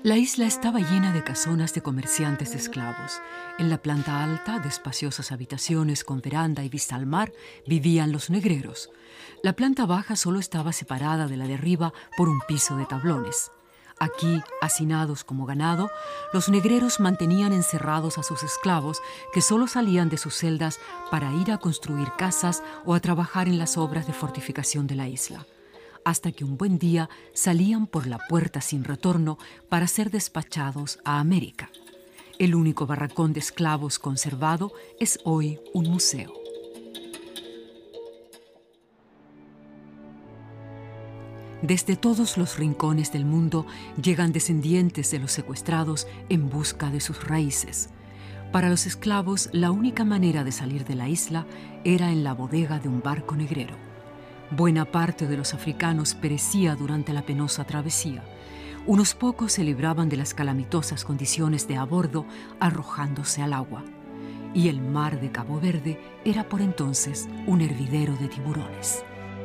La isla estaba llena de casonas de comerciantes de esclavos. En la planta alta, de espaciosas habitaciones con veranda y vista al mar, vivían los negreros. La planta baja solo estaba separada de la de arriba por un piso de tablones. Aquí, hacinados como ganado, los negreros mantenían encerrados a sus esclavos que solo salían de sus celdas para ir a construir casas o a trabajar en las obras de fortificación de la isla, hasta que un buen día salían por la puerta sin retorno para ser despachados a América. El único barracón de esclavos conservado es hoy un museo. Desde todos los rincones del mundo llegan descendientes de los secuestrados en busca de sus raíces. Para los esclavos, la única manera de salir de la isla era en la bodega de un barco negrero. Buena parte de los africanos perecía durante la penosa travesía. Unos pocos se libraban de las calamitosas condiciones de a bordo arrojándose al agua. Y el mar de Cabo Verde era por entonces un hervidero de tiburones.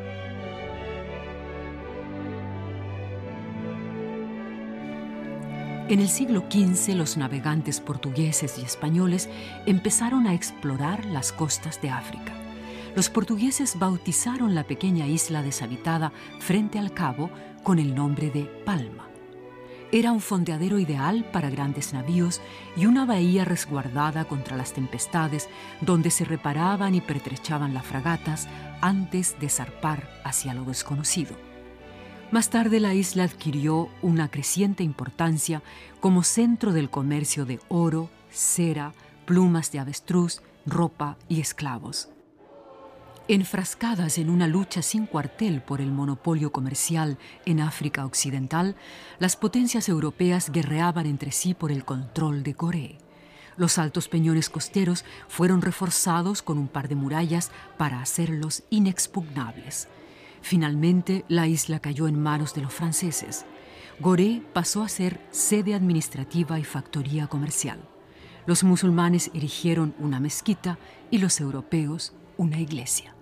En el siglo XV, los navegantes portugueses y españoles empezaron a explorar las costas de África. Los portugueses bautizaron la pequeña isla deshabitada frente al cabo con el nombre de Palma. Era un fondeadero ideal para grandes navíos y una bahía resguardada contra las tempestades donde se reparaban y pertrechaban las fragatas antes de zarpar hacia lo desconocido. Más tarde la isla adquirió una creciente importancia como centro del comercio de oro, cera, plumas de avestruz, ropa y esclavos. Enfrascadas en una lucha sin cuartel por el monopolio comercial en África Occidental, las potencias europeas guerreaban entre sí por el control de Gorée. Los altos peñones costeros fueron reforzados con un par de murallas para hacerlos inexpugnables. Finalmente, la isla cayó en manos de los franceses. Gorée pasó a ser sede administrativa y factoría comercial. Los musulmanes erigieron una mezquita y los europeos una iglesia.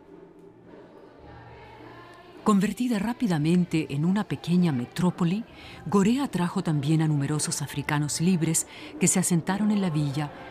Convertida rápidamente en una pequeña metrópoli, Gorée atrajo también a numerosos africanos libres que se asentaron en la villa